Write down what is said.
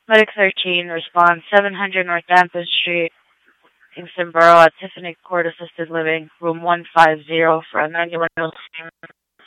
Medic 13, response 700 North Danton Street, Kingston Borough at Tiffany Court Assisted Living, room 150 for a 911